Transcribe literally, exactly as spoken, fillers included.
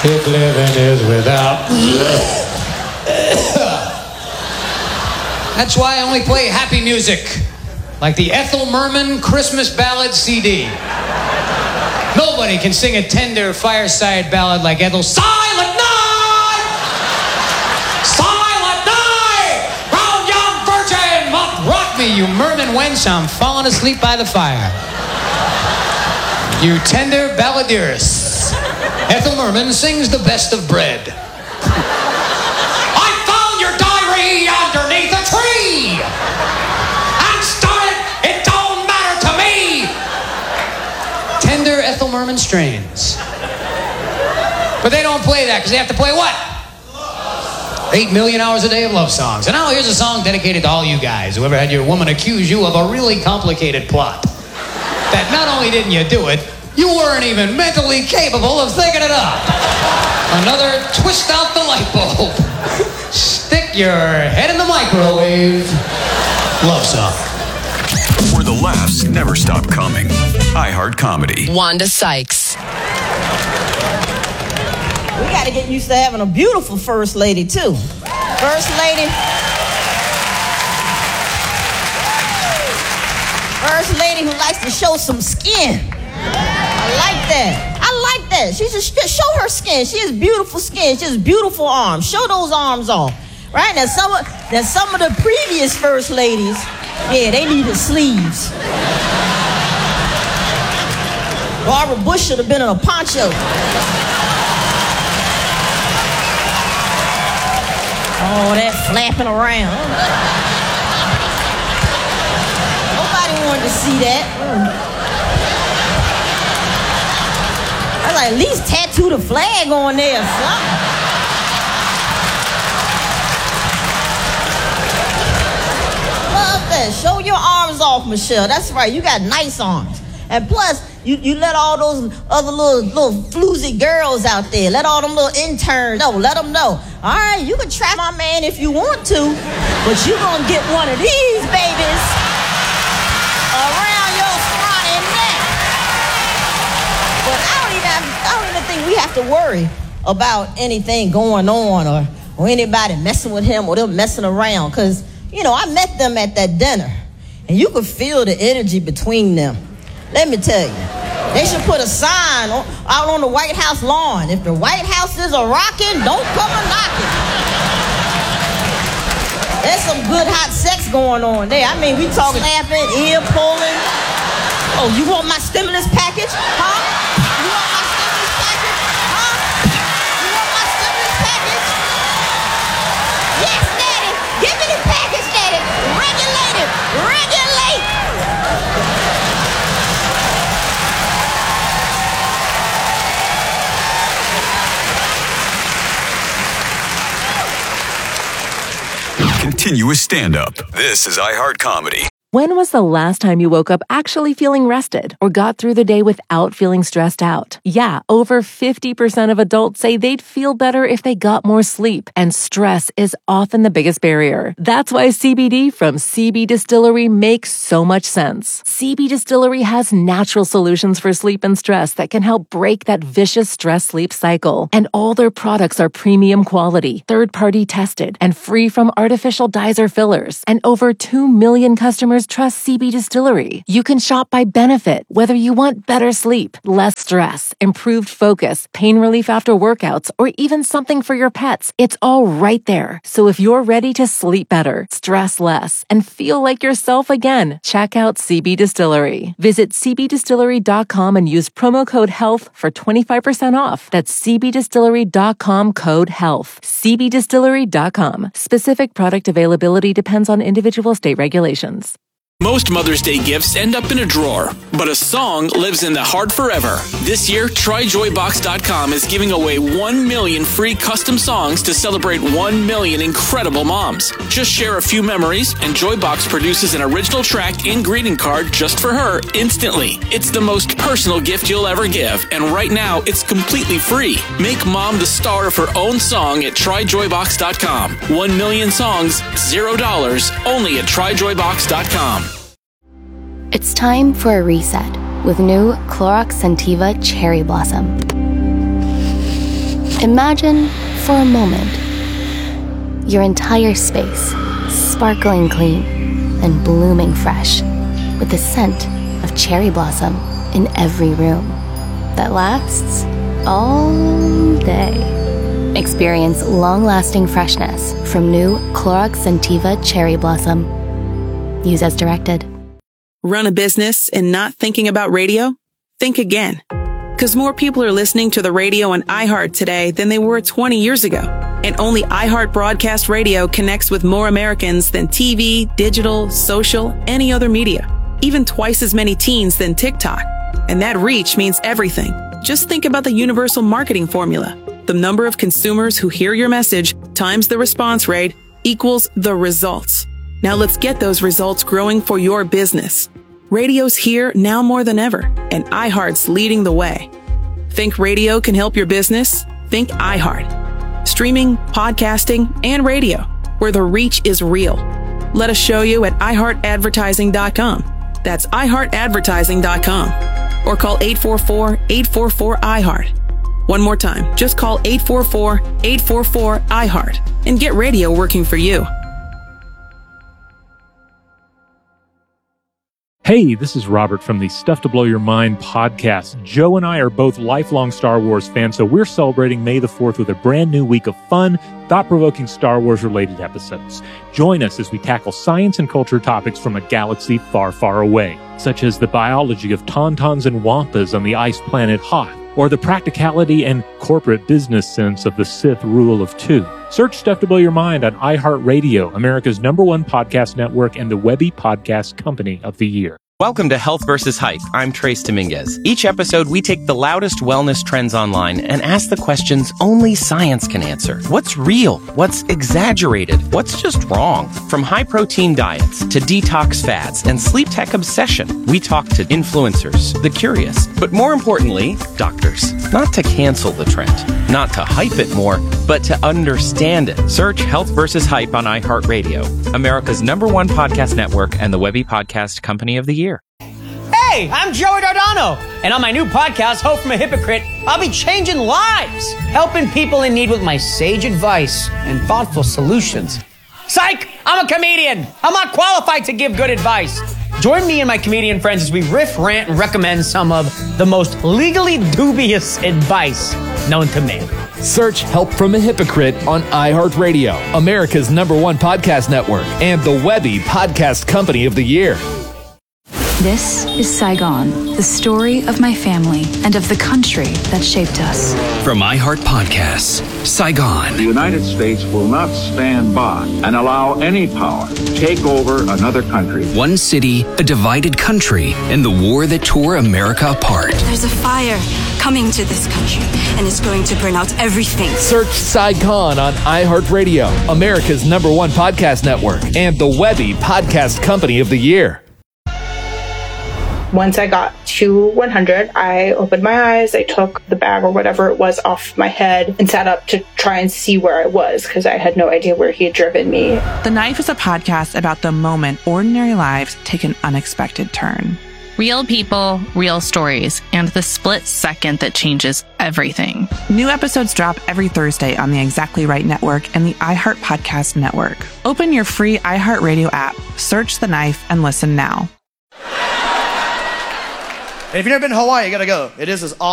if living is without. That's why I only play happy music, like the Ethel Merman Christmas Ballad C D. Nobody can sing a tender fireside ballad like Ethel. Silent night! Silent night! Round young virgin, must rock me, you Merman wench. I'm falling asleep by the fire. You tender balladeerists. Ethel Merman sings the best of bread. I found your diary underneath a tree and started, it don't matter to me. Tender Ethel Merman strains. But they don't play that because they have to play what? Eight million hours a day of love songs. And now here's a song dedicated to all you guys who ever had your woman accuse you of a really complicated plot. That not only didn't you do it, you weren't even mentally capable of thinking it up. Another twist out the light bulb. Stick your head in the microwave. Love song. Where the laughs never stop coming. iHeart Comedy. Wanda Sykes. We got to get used to having a beautiful first lady, too. First lady. First lady who likes to show some skin. I like that. I like that. She should show her skin. She has beautiful skin. She has beautiful arms. Show those arms off. Right? Now some of, now some of the previous first ladies, yeah, they needed sleeves. Barbara Bush should have been in a poncho. Oh, that flapping around. Nobody wanted to see that. I was like, at least tattoo the flag on there or something. Love that. Show your arms off, Michelle. That's right. You got nice arms. And plus, you, you let all those other little little floozy girls out there, let all them little interns know, let them know. All right, you can trap my man if you want to, but you gonna get one of these babies around your scrawny neck. But I don't even have, I don't even think we have to worry about anything going on or, or anybody messing with him or them messing around. Because, you know, I met them at that dinner, and you could feel the energy between them. Let me tell you, they should put a sign on, out on the White House lawn. If the White House is a rockin', don't come a knocking. There's some good hot sex going on there. I mean, we talking laughing, ear pulling. Oh, you want my stimulus package? Huh? You want my stimulus package? Huh? You want my stimulus package? Yes, Daddy. Give me the package, Daddy. Regulate it. Regulate. Continuous stand-up. This is iHeart Comedy. When was the last time you woke up actually feeling rested or got through the day without feeling stressed out? Yeah, over fifty percent of adults say they'd feel better if they got more sleep, and stress is often the biggest barrier. That's why C B D from C B Distillery makes so much sense. C B Distillery has natural solutions for sleep and stress that can help break that vicious stress-sleep cycle. And all their products are premium quality, third-party tested, and free from artificial dyes or fillers. And over two million customers trust C B Distillery. You can shop by benefit, whether you want better sleep, less stress, improved focus, pain relief after workouts, or even something for your pets. It's all right there. So if you're ready to sleep better, stress less, and feel like yourself again, check out C B Distillery. Visit c b distillery dot com and use promo code HEALTH for twenty-five percent off. That's c b distillery dot com code HEALTH. c b distillery dot com. Specific product availability depends on individual state regulations. Most Mother's Day gifts end up in a drawer, but a song lives in the heart forever. This year, try joy box dot com is giving away one million free custom songs to celebrate one million incredible moms. Just share a few memories, and Joybox produces an original track and greeting card just for her instantly. It's the most personal gift you'll ever give, and right now, it's completely free. Make mom the star of her own song at try joy box dot com. One million songs, zero dollars, only at try joy box dot com. It's time for a reset with new Clorox Scentiva Cherry Blossom. Imagine, for a moment, your entire space sparkling clean and blooming fresh with the scent of cherry blossom in every room that lasts all day. Experience long-lasting freshness from new Clorox Scentiva Cherry Blossom. Use as directed. Run a business and not thinking about radio? Think again. Because more people are listening to the radio on iHeart today than they were twenty years ago. And only iHeart Broadcast Radio connects with more Americans than T V, digital, social, any other media. Even twice as many teens than TikTok. And that reach means everything. Just think about the universal marketing formula. The number of consumers who hear your message times the response rate equals the results. Now let's get those results growing for your business. Radio's here now more than ever, and iHeart's leading the way. Think radio can help your business? Think iHeart. Streaming, podcasting, and radio, where the reach is real. Let us show you at i heart advertising dot com. That's i heart advertising dot com. Or call eight four four, eight four four, I heart. One more time, just call eight four four, eight four four, I heart and get radio working for you. Hey, this is Robert from the Stuff to Blow Your Mind podcast. Joe and I are both lifelong Star Wars fans, so we're celebrating May the fourth with a brand new week of fun, thought-provoking Star Wars-related episodes. Join us as we tackle science and culture topics from a galaxy far, far away, such as the biology of tauntauns and wampas on the ice planet Hoth, or the practicality and corporate business sense of the Sith rule of two. Search Stuff to Blow Your Mind on iHeartRadio, America's number one podcast network and the Webby Podcast Company of the Year. Welcome to Health versus Hype. I'm Trace Dominguez. Each episode, we take the loudest wellness trends online and ask the questions only science can answer. What's real? What's exaggerated? What's just wrong? From high-protein diets to detox fads and sleep tech obsession, we talk to influencers, the curious, but more importantly, doctors. Not to cancel the trend, not to hype it more, but to understand it. Search Health versus Hype on iHeartRadio, America's number one podcast network and the Webby Podcast Company of the Year. Hey, I'm Joey Dardano, and on my new podcast, Hope from a Hypocrite, I'll be changing lives, helping people in need with my sage advice and thoughtful solutions. Psych! I'm a comedian. I'm not qualified to give good advice. Join me and my comedian friends as we riff, rant, and recommend some of the most legally dubious advice known to man. Search Help from a Hypocrite on iHeartRadio, America's number one podcast network, and the Webby Podcast Company of the Year. This is Saigon, the story of my family and of the country that shaped us. From iHeart Podcasts, Saigon. The United States will not stand by and allow any power to take over another country. One city, a divided country, and the war that tore America apart. There's a fire coming to this country, and it's going to burn out everything. Search Saigon on iHeartRadio, America's number one podcast network, and the Webby Podcast Company of the Year. Once I got to one hundred, I opened my eyes, I took the bag or whatever it was off my head and sat up to try and see where I was because I had no idea where he had driven me. The Knife is a podcast about the moment ordinary lives take an unexpected turn. Real people, real stories, and the split second that changes everything. New episodes drop every Thursday on the Exactly Right Network and the iHeart Podcast Network. Open your free iHeartRadio app, search The Knife, and listen now. And if you've never been to Hawaii, you gotta go. It is as awesome.